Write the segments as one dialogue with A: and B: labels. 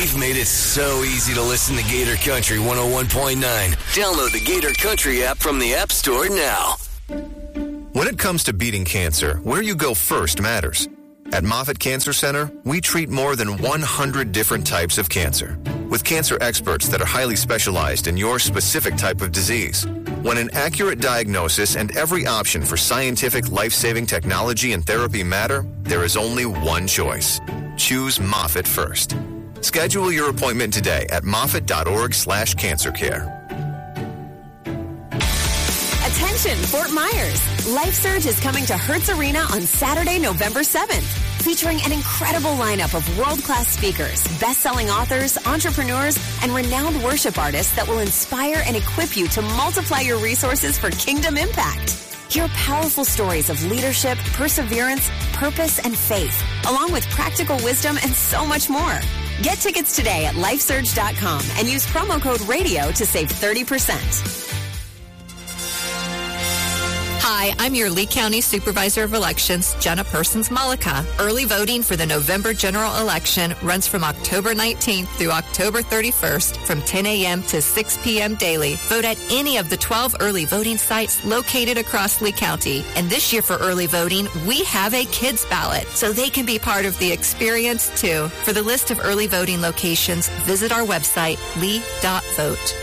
A: We've made it so easy to listen to Gator Country 101.9. Download the Gator Country app from the App Store now.
B: When it comes to beating cancer, where you go first matters. At Moffitt Cancer Center, we treat more than 100 different types of cancer, with cancer experts that are highly specialized in your specific type of disease. When an accurate diagnosis and every option for scientific life-saving technology and therapy matter, there is only one choice. Choose Moffitt first. Schedule your appointment today at moffitt.org/cancercare.
C: Attention, Fort Myers. LifeSurge is coming to Hertz Arena on Saturday, November 7th, featuring an incredible lineup of world-class speakers, best-selling authors, entrepreneurs, and renowned worship artists that will inspire and equip you to multiply your resources for kingdom impact. Hear powerful stories of leadership, perseverance, purpose, and faith, along with practical wisdom and so much more. Get tickets today at lifesurge.com and use promo code RADIO to save 30%.
D: Hi, I'm your Lee County Supervisor of Elections, Jenna Persons-Malika. Early voting for the November general election runs from October 19th through October 31st from 10 a.m. to 6 p.m. daily. Vote at any of the 12 early voting sites located across Lee County. And this year for early voting, we have a kids ballot, so they can be part of the experience too. For the list of early voting locations, visit our website, lee.vote.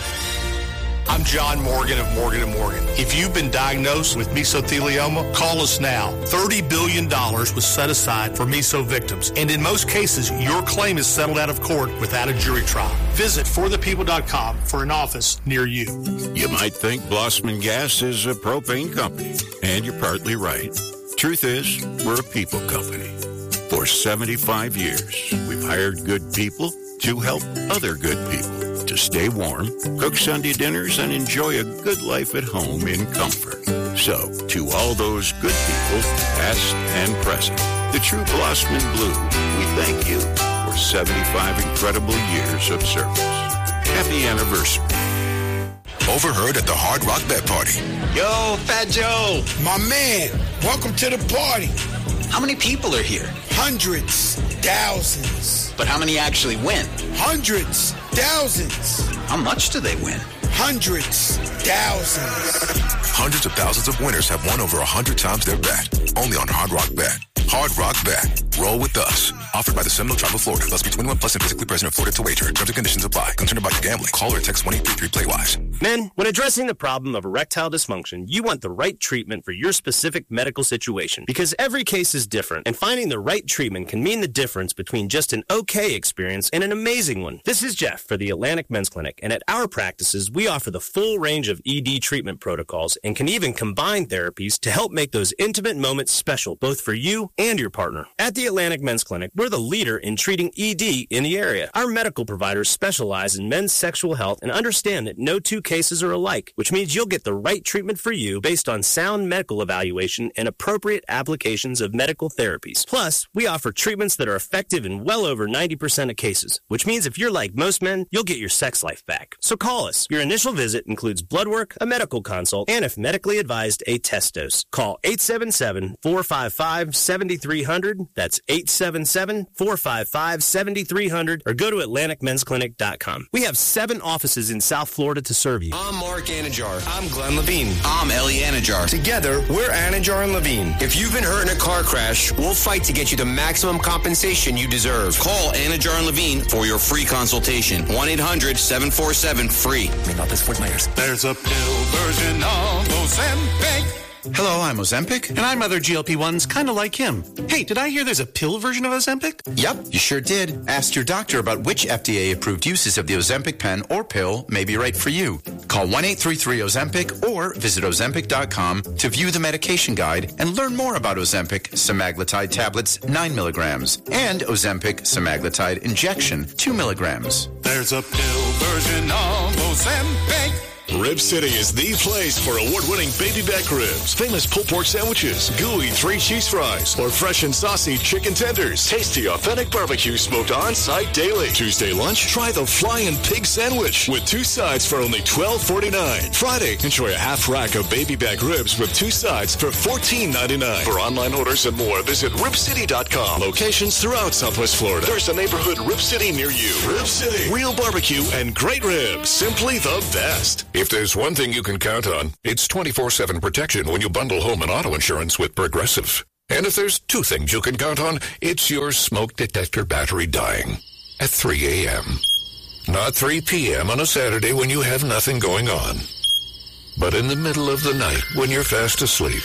E: I'm John Morgan of Morgan & Morgan. If you've been diagnosed with mesothelioma, call us now. $30 billion was set aside for meso victims, and in most cases, your claim is settled out of court without a jury trial. Visit forthepeople.com for an office near you.
F: You might think Blossman Gas is a propane company, and you're partly right. Truth is, we're a people company. For 75 years, we've hired good people to help other good people to stay warm, cook Sunday dinners, and enjoy a good life at home in comfort. So, to all those good people, past and present, the true Blossman Blue, we thank you for 75 incredible years of service. Happy anniversary.
G: Overheard at the Hard Rock Bet Party.
H: Yo, Fat Joe.
I: My man, welcome to the party.
H: How many people are here?
I: Hundreds, thousands.
H: But how many actually win?
I: Hundreds, thousands.
H: How much do they win?
I: Hundreds, thousands.
G: Hundreds of thousands of winners have won over 100 times their bet. Only on Hard Rock Bet. Hard Rock Bet. Roll with us. Offered by the Seminole Tribe of Florida. Must be 21 plus and physically present in Florida to wager. Terms and conditions apply. Concerned about your gambling? Call or text 1-833-PLAY-WISE.
J: Men, when addressing the problem of erectile dysfunction, you want the right treatment for your specific medical situation. Because every case is different, and finding the right treatment can mean the difference between just an okay experience and an amazing one. This is Jeff for the Atlantic Men's Clinic, and at our practices, we offer the full range of ED treatment protocols and can even combine therapies to help make those intimate moments special, both for you and your partner. At the Atlantic Men's Clinic, we're the leader in treating ED in the area. Our medical providers specialize in men's sexual health and understand that no two cases are alike, which means you'll get the right treatment for you based on sound medical evaluation and appropriate applications of medical therapies. Plus, we offer treatments that are effective in well over 90% of cases, which means if you're like most men, you'll get your sex life back. So call us. Your initial visit includes blood work, a medical consult, and if medically advised, a test dose. Call 877-455-7300. That's 877-455-7300 or go to AtlanticMen'sClinic.com. We have 7 offices in South Florida to serve you.
A: I'm Mark Anajar. I'm Glenn Levine.
H: I'm Ellie Anajar.
A: Together, we're Anajar and Levine. If you've been hurt in a car crash, we'll fight to get you the maximum compensation you deserve.
H: Call Anajar and Levine for your free consultation. 1-800-747-FREE.
A: May not this Fort Myers.
E: There's a pill version of Ozempic.
K: Hello, I'm Ozempic.
L: And I'm other GLP-1s kind of like him. Hey, did I hear there's a pill version of Ozempic?
K: Yep, you sure did. Ask your doctor about which FDA-approved uses of the Ozempic pen or pill may be right for you. Call 1-833-OZEMPIC or visit Ozempic.com to view the medication guide and learn more about Ozempic semaglutide tablets 9 milligrams and Ozempic semaglutide injection 2 milligrams.
E: There's a pill version of Ozempic.
M: Rib City is the place for award-winning baby back ribs, famous pulled pork sandwiches, gooey 3-cheese fries, or fresh and saucy chicken tenders. Tasty, authentic barbecue smoked on-site daily. Tuesday lunch, try the flying pig sandwich with 2 sides for only $12.49. Friday, enjoy a half rack of baby back ribs with 2 sides for $14.99. For online orders and more, visit ribcity.com. Locations throughout Southwest Florida. There's a neighborhood Rib City near you. Rib City. Real barbecue and great ribs. Simply the best.
G: If there's one thing you can count on, it's 24/7 protection when you bundle home and auto insurance with Progressive. And if there's 2 things you can count on, it's your smoke detector battery dying at 3 a.m. Not 3 p.m. on a Saturday when you have nothing going on, but in the middle of the night when you're fast asleep.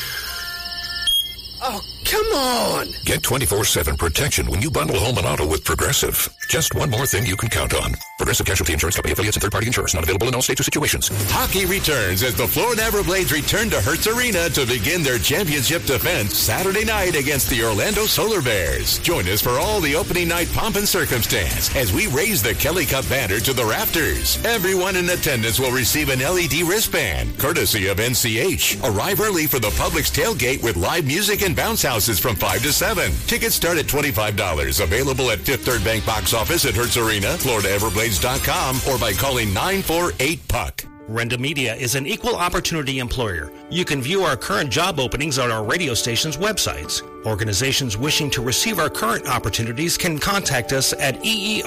I: Oh, come on!
G: Get 24/7 protection when you bundle home and auto with Progressive. Just one more thing you can count on. Progressive Casualty Insurance Company, affiliates, and third-party insurers. Not available in all states or situations.
N: Hockey returns as the Florida Everblades return to Hertz Arena to begin their championship defense Saturday night against the Orlando Solar Bears. Join us for all the opening night pomp and circumstance as we raise the Kelly Cup banner to the rafters. Everyone in attendance will receive an LED wristband, courtesy of NCH. Arrive early for the Publix tailgate with live music and bounce houses from 5 to 7. Tickets start at $25. Available at Fifth Third Bank box office at Hertz Arena, FloridaEverblades.com, or by calling 948-PUCK.
O: Renda Media is an equal opportunity employer. You can view our current job openings on our radio station's websites. Organizations wishing to receive our current opportunities can contact us at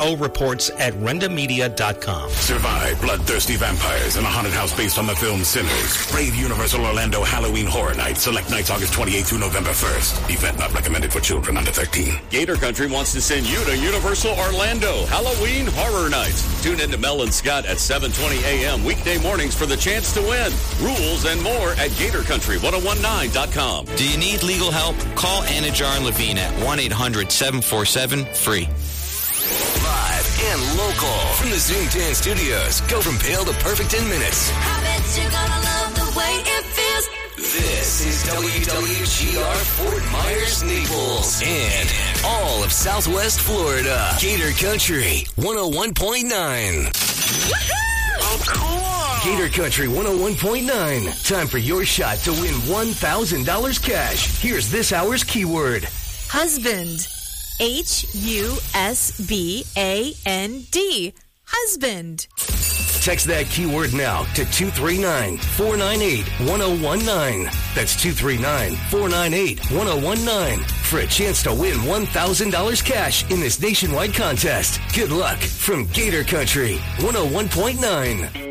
O: eeoreports@rendamedia.com.
P: Survive bloodthirsty vampires in a haunted house based on the film Sinners. Brave Universal Orlando Halloween Horror Nights. Select nights August 28th through November 1st. Event not recommended for children under 13.
H: Gator Country wants to send you to Universal Orlando Halloween Horror Nights. Tune in to Mel and Scott at 7:20 a.m. weekday mornings for the chance to win. Rules and more at GatorCountry1019.com. Do you need legal help? Call Anna Jar and Levine at 1-800-747-FREE.
A: Live and local from the Zoom 10 studios. Go from pale to perfect in minutes.
Q: I bet you're gonna love the way it feels.
A: This is WWGR Fort Myers, Naples, and all of Southwest Florida. Gator Country 101.9.
Q: Oh, cool.
A: Gator Country 101.9. Time for your shot to win $1,000 cash. Here's this hour's keyword.
R: Husband. HUSBAND. Husband.
A: Text that keyword now to 239-498-1019. That's 239-498-1019 for a chance to win $1,000 cash in this nationwide contest. Good luck from Gator Country 101.9.